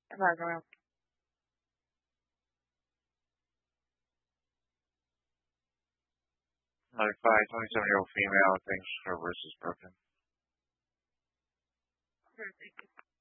Background. 27-year-old female thinks her wrist is broken. Perfect.